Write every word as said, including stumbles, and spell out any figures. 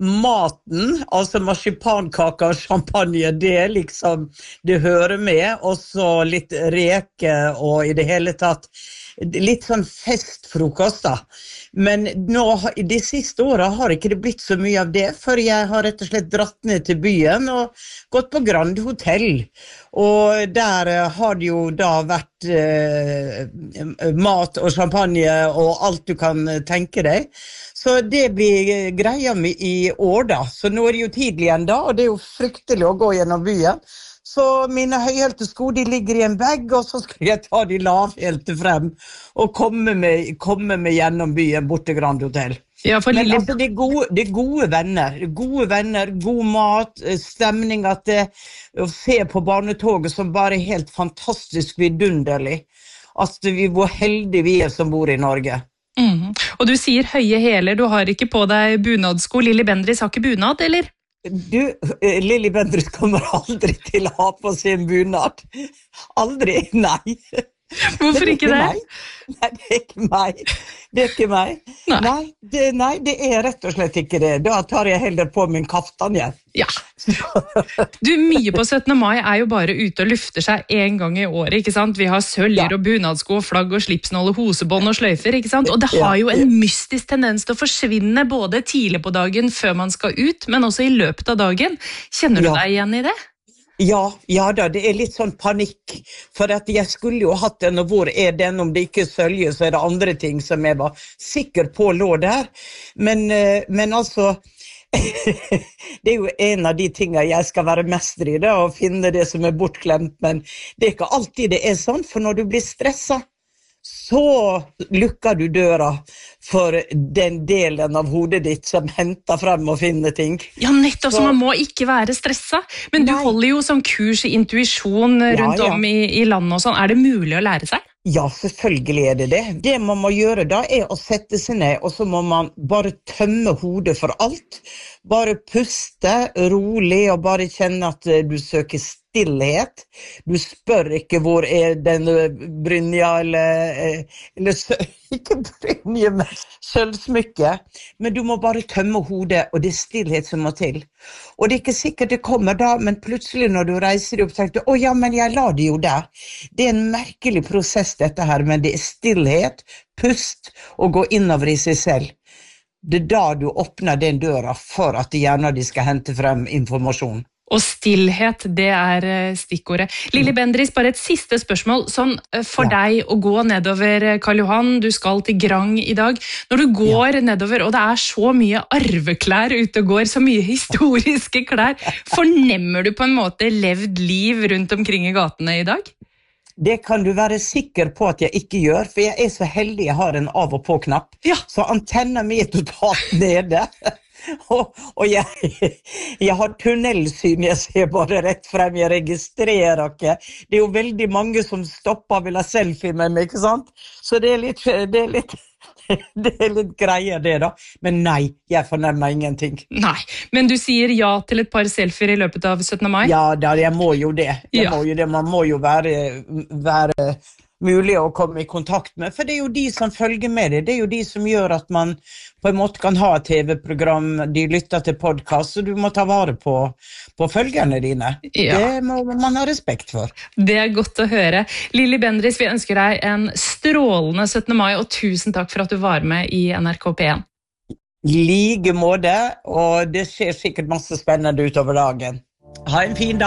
maten, altså marsipankaka og champagne, det er liksom, det hører med, og så litt reke og i det hele tatt, litt sånn festfrokost da. Men nå, i de siste årene har ikke det blitt så mye av det, for jeg har rett og slett dratt ned til byen og gått på Grand Hotel. Og der har det jo da vært eh, mat og champagne og alt du kan tenke deg. Så det blir greia mi i år da. Så nå er det jo tidlig igjen da, og det er jo fryktelig å gå gjennom byen. Så mine høyhælte sko, de ligger i en bag, og så skal jeg ta de lavhælte frem og komme med, komme med gjennom byen bort til Grand Hotel. Ja, for Men lille... altså, det er gode, det er gode venner, gode venner, god mat, stemning, at det, å se på barnetoget som bare er helt fantastisk vidunderlig. At vi, hvor heldige vi er som bor i Norge. Mm. Og du sier høye hæler, du har ikke på deg bunadsko. Lilly Bendriss har ikke bunad, eller? Du, Lilly Bendriss kommer aldri til å ha på sin bunad. Aldri, nei. Hvorfor ikke det? Nei, det er ikke meg. Det er ikke meg. Nei. Nei, det, nei, det er rett og slett ikke det. Da tar jeg heller på min kaftan igjen. Ja. Du, mye på syttende mai er jo bare ute og lufter seg en gang i året, ikke sant? Vi har søljer ja. Og bunadsko, flagg og slipsnåle, hosebånd og sløyfer, ikke sant? Og det har jo en mystisk tendens til å forsvinne både tidlig på dagen før man skal ut, men også i løpet av dagen. Kjenner du ja. Deg igjen i det? Ja, ja da, det er litt sånn panikk, for at jeg skulle jo hatt den, og hvor er den, om det ikke er sølje, så er det andre ting som jeg var sikker på lå der. Men, men altså, det er jo en av de tingene jeg skal være mester i det, å finne det som er bortklemt, men det er ikke alltid det er sånn, for når du blir stresset, så lukker du døra for den delen av hodet ditt som henter frem og finner ting. Ja, nettopp, så, så man må ikke være stresset. Men du nei. Holder jo som kurs i intuisjon rundt ja, ja. Om i, i landet og sånn. Er det mulig å lære seg? Ja, selvfølgelig er det det. Det man må gjøre da er å sette seg ned, og så må man bare tømme hodet for alt. Bare puste rolig og bare kjenne at du søker stillhet. Du spør ikke hvor er den brynja eller, eller ikke brynje, men sølvsmykke. Men du må bare tømme hodet, og det er stillhet som må til. Og det er ikke sikkert det kommer da, men plutselig når du reiser deg opp, tenker du, å ja, men jeg la det jo der. Det er en merkelig prosess dette her, men det er stillhet, pust og gå innover i seg selv. Det er da du åpner den døra for at de gjerne de skal hente frem informasjon. Og stillhet, det er stikkordet. Lilly Bendriss, bare et siste spørsmål. Sånn for ja. Deg å gå nedover Karl Johan, du skal til Grang i dag. Når du går ja. Nedover, og det er så mye arveklær ute og går, så mye historiske klær, fornemmer du på en måte levd liv rundt omkring i gatene i dag? Det kan du være sikker på at jeg ikke gjør, for jeg er så heldig jeg har en av og på knapp. Ja. Så antennen min er totalt nede. Og, og jeg, jeg har tunnelsyn, jeg ser bare rett frem, jeg registrerer ikke. Det er jo veldig mange som stopper og vil ha selfie med meg, ikke sant? Så det er litt, det er litt, det er litt greier det da. Men nei, jeg fornemmer ingenting. Nei, men du sier ja til et par selfier i løpet av syttende mai? Ja, da, jeg må jo det. Jeg ja. må jo det. Man må jo være... være mulig å komme i kontakt med, for det er jo de som følger med det, det er jo de som gjør at man på en måte kan ha et tv-program, de lytter til podcast, så du må ta vare på, på følgerne dine. Ja. Det må man ha respekt for. Det er godt å høre. Lilly Bendriss, vi ønsker deg en strålende syttende mai, og tusen takk for at du var med i N R K P en. Like måte, og det skjer sikkert masse spennende utover dagen. Ha en fin dag.